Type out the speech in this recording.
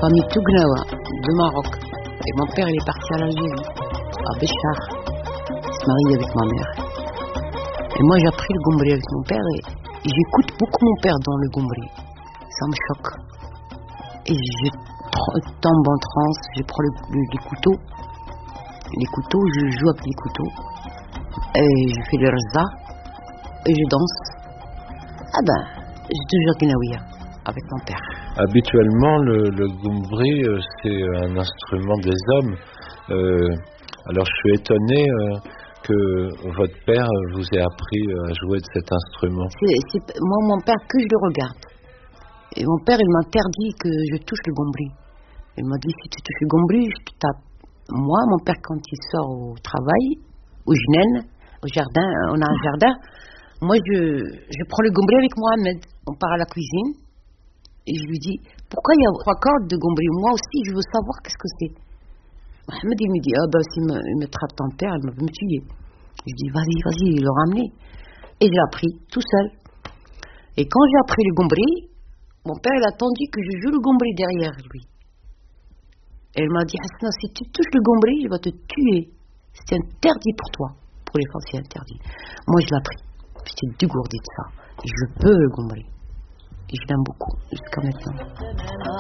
famille Tougnawa, de Maroc. Et mon père, il est parti à l'Algérie, à Béchar, se marier avec ma mère. Et moi, j'ai appris le gombri avec mon père et j'écoute beaucoup mon père dans le gombri. Ça me choque. Et je tombe en transe, je prends les couteaux. Les couteaux, je joue avec les couteaux. Et je fais le raza. Et je danse. Ah ben, j'ai toujours Guinaouia avec mon père. Habituellement, le gombri, c'est un instrument des hommes. Alors, je suis étonné que votre père vous ait appris à jouer de cet instrument. Moi, mon père, que je le regarde. Et mon père, il m'interdit que je touche le gombri. Il m'a dit, si tu touches le gombri, je te tape. Moi, mon père, quand il sort au travail, au Jnen, au jardin, on a un jardin, moi, je prends le gombri avec Mohamed. On part à la cuisine. Et je lui dis, pourquoi il y a 3 cordes de gombri? Moi aussi, je veux savoir qu'est-ce que c'est. Mohamed, il me dit, ah ben, s'il me trappe ton père, il va me tuer. Je dis, vas-y, il l'a ramené. Et je l'ai appris, tout seul. Et quand j'ai appris le gombri, mon père, il a attendu que je joue le gombri derrière lui. Et il m'a dit, Hassana, si tu touches le gombri, il va te tuer. C'est interdit pour toi. Pour les femmes, c'est interdit. Moi, je l'ai appris. J'étais dégourdie de ça. Et je veux le gombri. Et je l'aime beaucoup, jusqu'à maintenant.